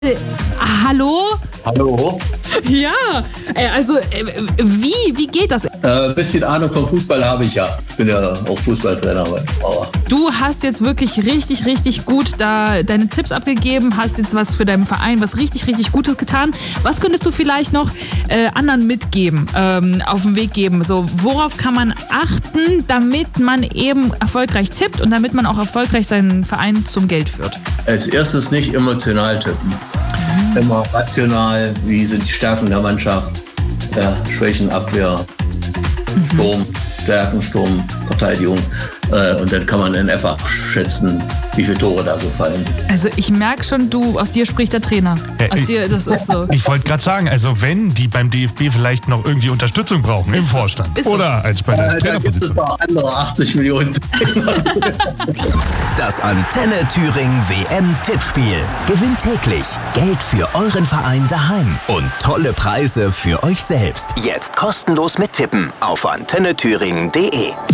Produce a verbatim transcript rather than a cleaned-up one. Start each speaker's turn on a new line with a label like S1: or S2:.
S1: Äh, hallo?
S2: Hallo?
S1: Ja, äh, also äh, wie, wie geht das?
S2: Ein äh, bisschen Ahnung vom Fußball habe ich ja. Ich bin ja auch Fußballtrainer. Aber
S1: Du hast jetzt wirklich richtig, richtig gut da deine Tipps abgegeben, hast jetzt was für deinen Verein, was richtig, richtig Gutes getan. Was könntest du vielleicht noch äh, anderen mitgeben, ähm, auf den Weg geben? So, worauf kann man achten, damit man eben erfolgreich tippt und damit man auch erfolgreich seinen Verein zum Geld führt?
S2: Als erstes nicht emotional tippen. Immer rational, wie sind die Stärken der Mannschaft, ja, Schwächen, Abwehr, Sturm, Stärken, Sturm, Verteidigung. Äh, und dann kann man dann einfach schätzen, wie viele Tore da so fallen.
S1: Also ich merke schon, du, aus dir spricht der Trainer.
S3: Äh,
S1: Aus dir, das ist so.
S3: Ich wollte gerade sagen, also wenn die beim D F B vielleicht noch irgendwie Unterstützung brauchen im Vorstand
S1: Ist so.
S3: oder als bei der
S2: Äh, da gibt es
S3: Trainerposition.
S2: noch andere achtzig Millionen.
S4: Das Antenne Thüringen W M-Tippspiel. Gewinnt täglich Geld für euren Verein daheim und tolle Preise für euch selbst. Jetzt kostenlos mittippen auf antenne thüringen punkt de.